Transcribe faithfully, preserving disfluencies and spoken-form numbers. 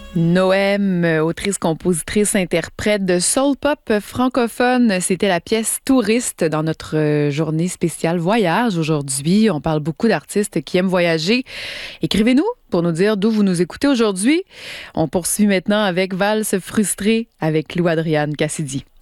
Noem, autrice, compositrice, interprète de soul pop francophone. C'était la pièce Touriste dans notre journée spéciale voyage aujourd'hui. On parle beaucoup d'artistes qui aiment voyager. Écrivez-nous pour nous dire d'où vous nous écoutez aujourd'hui. On poursuit maintenant avec Valse frustrée avec Lou Adriane Cassidy.